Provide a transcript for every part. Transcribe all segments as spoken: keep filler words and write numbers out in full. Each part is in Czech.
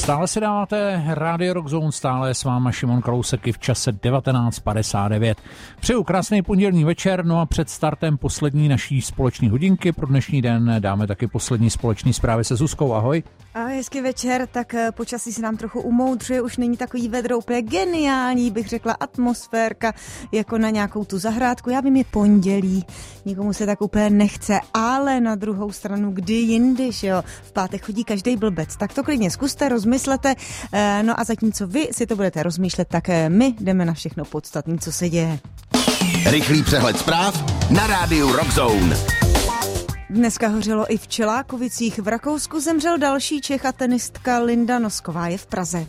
Stále si dáváte Radio Rock Zone, stále s váma Šimon Kalousek i v čase devatenáct padesát devět. Přeju krásný pondělní večer, no a před startem poslední naší společné hodinky pro dnešní den dáme taky poslední společný zprávy se Zuzkou. Ahoj. A hezký večer, tak počasí se nám trochu umoudřuje, už není takový vedro úplně geniální, bych řekla, atmosférka jako na nějakou tu zahrádku. Já vím, je pondělí, nikomu se tak úplně nechce, ale na druhou stranu, kdy jindy, že jo, v pátek chodí každý blbec, tak to klidně zkuste, rozmyslete, no a zatímco vy si to budete rozmýšlet, tak my jdeme na všechno podstatné, co se děje. Rychlý přehled zpráv na rádiu Rock Zone. Dneska hořelo i v Čelákovicích. V Rakousku zemřel další Čech a tenistka Linda Nosková je v Praze.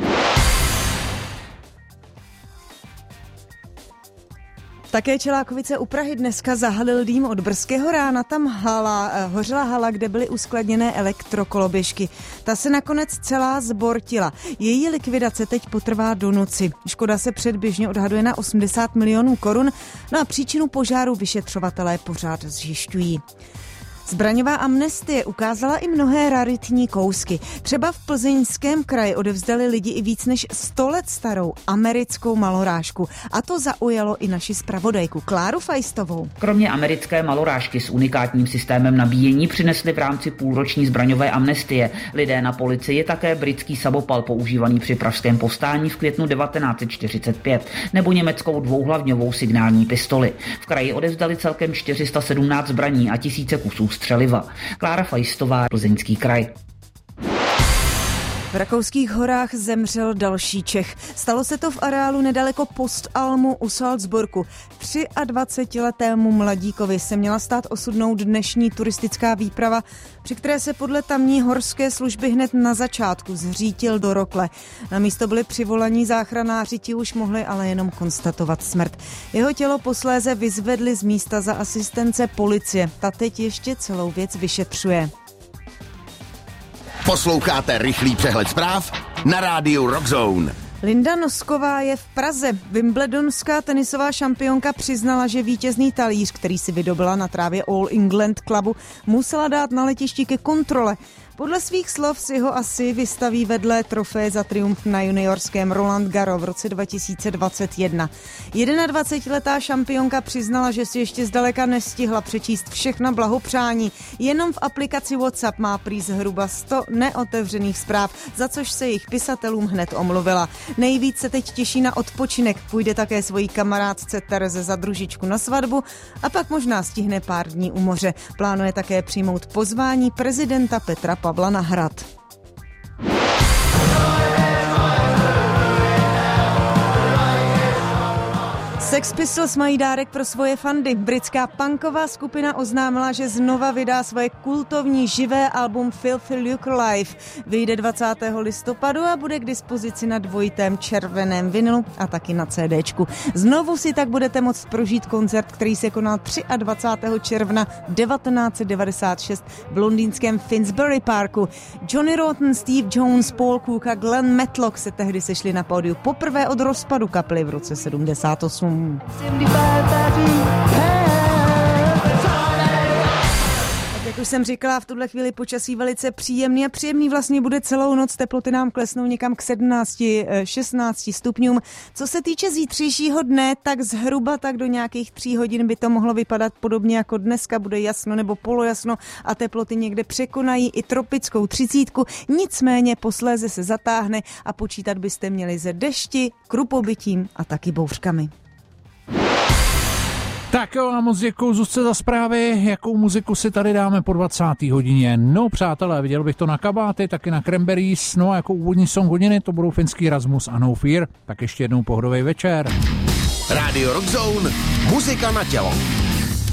Také Čelákovice u Prahy dneska zahalil dým od brzkého rána. Tam hala, hořela hala, kde byly uskladněné elektrokoloběžky. Ta se nakonec celá zbortila. Její likvidace teď potrvá do noci. Škoda se předběžně odhaduje na osmdesát milionů korun, no a příčinu požáru vyšetřovatelé pořád zjišťují. Zbraňová amnestie ukázala i mnohé raritní kousky. Třeba v Plzeňském kraji odevzdali lidi i víc než sto let starou americkou malorážku. A to zaujalo i naši zpravodajku Kláru Fajstovou. Kromě americké malorážky s unikátním systémem nabíjení přinesli v rámci půlroční zbraňové amnestie lidé na policii také britský samopal používaný při pražském povstání v květnu devatenáct set čtyřicet pět nebo německou dvouhlavňovou signální pistoli. V kraji odevzdali celkem čtyři sta sedmnáct zbraní a tisíce kusů střeliva. Klára Fajstová, Plzeňský kraj. V Rakouských horách zemřel další Čech. Stalo se to v areálu nedaleko Postalmu u Salzburgu. dvacetiletému mladíkovi se měla stát osudnou dnešní turistická výprava, při které se podle tamní horské služby hned na začátku zřítil do rokle. Na místo byli přivolaní záchranáři, ti už mohli ale jenom konstatovat smrt. Jeho tělo posléze vyzvedli z místa za asistence policie. Ta teď ještě celou věc vyšetřuje. Posloucháte rychlý přehled zpráv na rádiu Rock Zone. Linda Nosková je v Praze. Wimbledonská tenisová šampionka přiznala, že vítězný talíř, který si vydobila na trávě All England Clubu, musela dát na letišti ke kontrole. Podle svých slov si ho asi vystaví vedle trofeje za triumf na juniorském Roland Garros v roce dva tisíce dvacet jedna. dvacetiletá šampionka přiznala, že si ještě zdaleka nestihla přečíst všechna blahopřání. Jenom v aplikaci WhatsApp má prý zhruba sto neotevřených zpráv, za což se jejich pisatelům hned omluvila. Nejvíc se teď těší na odpočinek. Půjde také svojí kamarádce Tereze za družičku na svatbu a pak možná stihne pár dní u moře. Plánuje také přijmout pozvání prezidenta Petra Pavla na hrad. Sex Pistols mají dárek pro svoje fandy. Britská punková skupina oznámila, že znova vydá svoje kultovní živé album Filthy Look Live. Vyjde dvacátého listopadu a bude k dispozici na dvojitém červeném vinilu a taky na CDčku. Znovu si tak budete moct prožít koncert, který se konal dvacátého třetího června devatenáct set devadesát šest v londýnském Finsbury Parku. Johnny Rotten, Steve Jones, Paul Cook a Glenn Matlock se tehdy sešli na pódiu poprvé od rozpadu kapely v roce sedmdesát osm. Tak jak už jsem říkala, v tuhle chvíli počasí velice příjemný a příjemný vlastně bude celou noc. Teploty nám klesnou někam k sedmnácti šestnácti stupňům. Co se týče zítřejšího dne, tak zhruba tak do nějakých tří hodin by to mohlo vypadat podobně jako dneska. Bude jasno nebo polojasno a teploty někde překonají i tropickou třicítku. Nicméně posléze se zatáhne a počítat byste měli ze dešti, krupobytím a taky bouřkami. Tak jo, a moc děkuju Zuzce za zprávy, jakou muziku si tady dáme po dvacáté hodině. No přátelé, viděl bych to na kabáty, taky na Cranberries, no a jako úvodní song hodiny to budou finský Rasmus a No Fear. Tak ještě jednou pohodový večer. Radio Rock Zone, muzika na tělo.